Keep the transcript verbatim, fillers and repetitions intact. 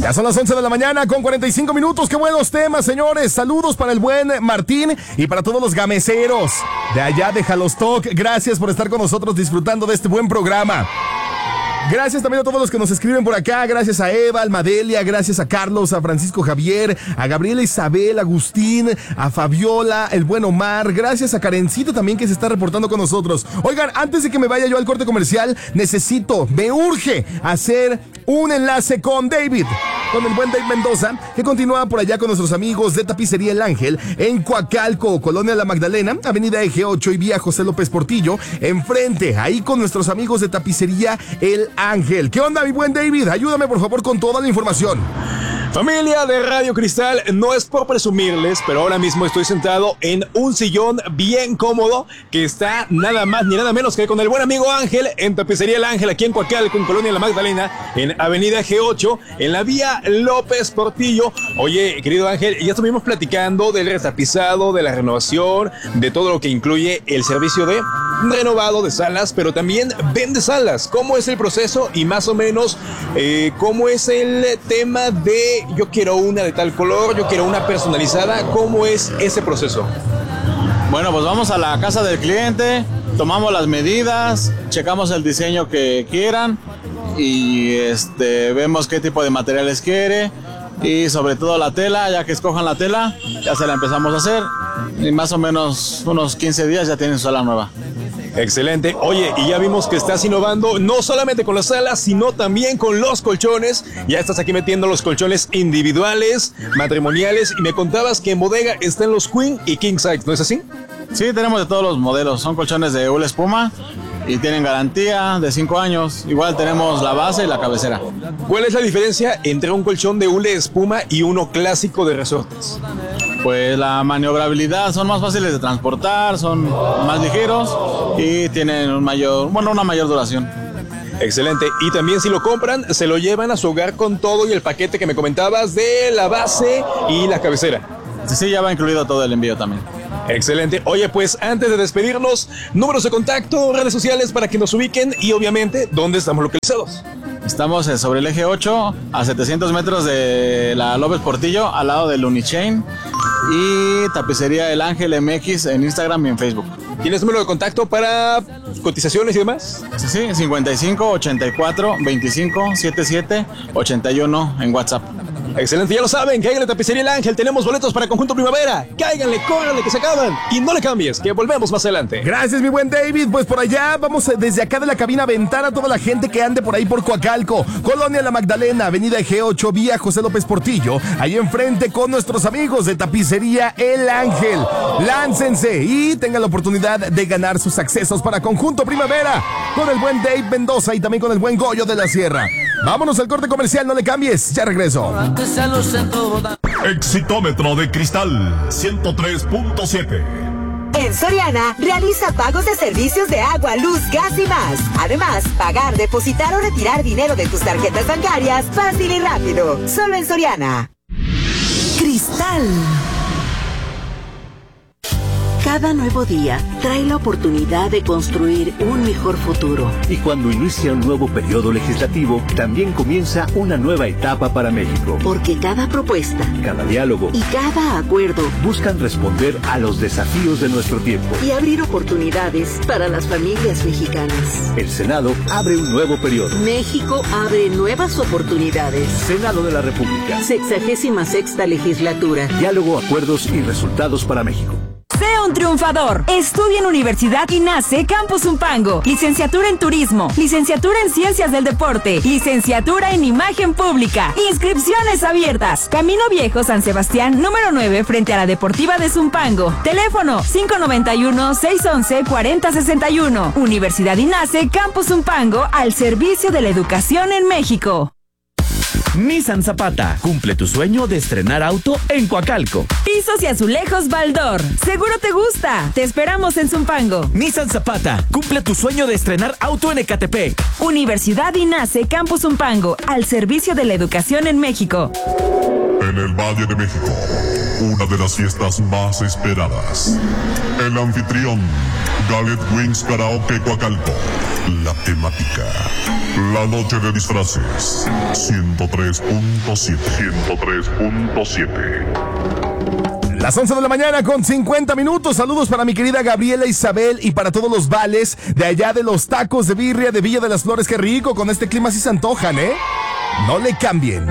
Ya son las once de la mañana con cuarenta y cinco minutos. Qué buenos temas, señores. Saludos para el buen Martín y para todos los gameceros de allá de Jalostoc. Gracias por estar con nosotros disfrutando de este buen programa. Gracias también a todos los que nos escriben por acá. Gracias a Eva, Almadelia, gracias a Carlos, a Francisco Javier, a Gabriela Isabel, Agustín, a Fabiola, el buen Omar. Gracias a Karencita también que se está reportando con nosotros. Oigan, antes de que me vaya yo al corte comercial, necesito, me urge hacer un enlace con David, con el buen Dave Mendoza, que continúa por allá con nuestros amigos de Tapicería El Ángel en Coacalco, Colonia La Magdalena, Avenida Eje ocho y vía José López Portillo, enfrente, ahí con nuestros amigos de Tapicería El Ángel. ¿Qué onda, mi buen David? Ayúdame por favor con toda la información. Familia de Radio Cristal, no es por presumirles, pero ahora mismo estoy sentado en un sillón bien cómodo que está nada más ni nada menos que con el buen amigo Ángel en Tapicería El Ángel, aquí en Coacalco, en Colonia La Magdalena, en Avenida G ocho, en la vía López Portillo. Oye, querido Ángel, ya estuvimos platicando del retapizado, de la renovación, de todo lo que incluye el servicio de renovado de salas, pero también vende salas. ¿Cómo es el proceso y más o menos eh, cómo es el tema de yo quiero una de tal color, yo quiero una personalizada? ¿Cómo es ese proceso? Bueno, pues vamos a la casa del cliente, tomamos las medidas, checamos el diseño que quieran y este, vemos qué tipo de materiales quiere y sobre todo la tela. Ya que escojan la tela, ya se la empezamos a hacer y más o menos unos quince días ya tienen su sala nueva. Excelente. Oye, y ya vimos que estás innovando no solamente con las salas, sino también con los colchones. Ya estás aquí metiendo los colchones individuales, matrimoniales, y me contabas que en bodega están los Queen y King Size, ¿no es así? Sí, tenemos de todos los modelos. Son colchones de hule espuma y tienen garantía de cinco años. Igual tenemos la base y la cabecera. ¿Cuál es la diferencia entre un colchón de hule espuma y uno clásico de resortes? Pues la maniobrabilidad, son más fáciles de transportar, son más ligeros y tienen un mayor, bueno, una mayor duración. Excelente. Y también si lo compran, se lo llevan a su hogar con todo y el paquete que me comentabas de la base y la cabecera. Sí, sí, ya va incluido todo el envío también. Excelente. Oye, pues antes de despedirnos, números de contacto, redes sociales para que nos ubiquen y obviamente, ¿dónde estamos localizados? Estamos sobre el eje ocho, a setecientos metros de la López Portillo, al lado del Unichain, y Tapicería El Ángel M X en Instagram y en Facebook. ¿Tienes número de contacto para cotizaciones y demás? Sí, sí, cincuenta y cinco, ochenta y cuatro, veinticinco, setenta y siete, ochenta y uno en WhatsApp. Excelente, ya lo saben, cáiganle a Tapicería El Ángel, tenemos boletos para Conjunto Primavera. Cáiganle, córranle que se acaban y no le cambies, que volvemos más adelante. Gracias, mi buen David. Pues por allá vamos desde acá de la cabina a aventar a toda la gente que ande por ahí por Coacalco, Colonia La Magdalena, Avenida G ocho, vía José López Portillo, ahí enfrente con nuestros amigos de Tapicería El Ángel. Láncense y tengan la oportunidad de ganar sus accesos para Conjunto Primavera con el buen Dave Mendoza y también con el buen Goyo de la Sierra. Vámonos al corte comercial, no le cambies, ya regreso. Exitómetro de Cristal ciento tres punto siete. En Soriana, realiza pagos de servicios de agua, luz, gas y más. Además, pagar, depositar o retirar dinero de tus tarjetas bancarias fácil y rápido. Solo en Soriana. Cristal. Cada nuevo día trae la oportunidad de construir un mejor futuro. Y cuando inicia un nuevo periodo legislativo, también comienza una nueva etapa para México. Porque cada propuesta, cada diálogo y cada acuerdo buscan responder a los desafíos de nuestro tiempo y abrir oportunidades para las familias mexicanas. El Senado abre un nuevo periodo. México abre nuevas oportunidades. Senado de la República. Sexagésima sexta legislatura. Diálogo, acuerdos y resultados para México. Sé un triunfador. Estudia en Universidad INACE Campus Zumpango. Licenciatura en Turismo. Licenciatura en Ciencias del Deporte. Licenciatura en Imagen Pública. Inscripciones abiertas. Camino Viejo San Sebastián, número nueve, frente a la Deportiva de Zumpango. Teléfono cinco nueve uno, seis once, cuarenta sesenta y uno. Universidad INACE Campus Zumpango, al servicio de la educación en México. Nissan Zapata, cumple tu sueño de estrenar auto en Coacalco. Pisos y azulejos Baldor, seguro te gusta. Te esperamos en Zumpango. Nissan Zapata, cumple tu sueño de estrenar auto en Ecatepec. Universidad INACE Campus Zumpango, al servicio de la educación en México. En el Valle de México, una de las fiestas más esperadas. El anfitrión, Gallet Wings Karaoke Coacalco. La temática, la noche de disfraces. ciento tres punto siete. ciento tres punto siete. Las once de la mañana con cincuenta minutos. Saludos para mi querida Gabriela Isabel y para todos los vales de allá de los tacos de birria de Villa de las Flores. Qué rico, con este clima sí se antojan, ¿eh? No le cambien.